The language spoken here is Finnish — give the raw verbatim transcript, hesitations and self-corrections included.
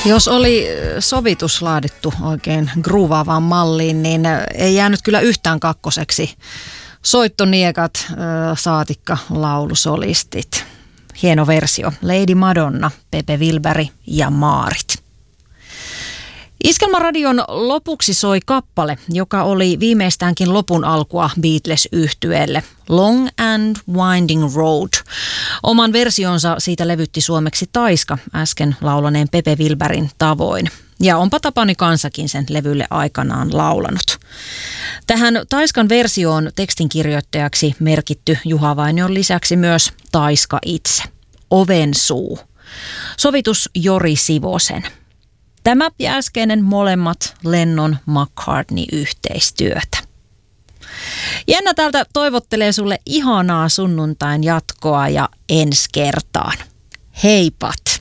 Jos oli sovitus laadittu oikein groovaavaan malliin, niin ei jäänyt kyllä yhtään kakkoseksi. Soittoniekat, saatikka, laulusolistit. Hieno versio. Lady Madonna, Pepe Wilberi ja Maarit. Iskelmäradion lopuksi soi kappale, joka oli viimeistäänkin lopun alkua Beatles-yhtyeelle. Long and Winding Road. Oman versionsa siitä levytti suomeksi Taiska äsken laulaneen Pepe Wilberin tavoin. Ja onpa Tapani Kansakin sen levylle aikanaan laulanut. Tähän Taiskan versioon tekstinkirjoittajaksi merkitty Juha Vainion lisäksi myös Taiska itse. Ovensuu. Sovitus Jori Sivosen. Tämä ja äskeinen molemmat Lennon McCartney-yhteistyötä. Jenna täältä toivottelee sulle ihanaa sunnuntain jatkoa ja ensi kertaan. Heipat!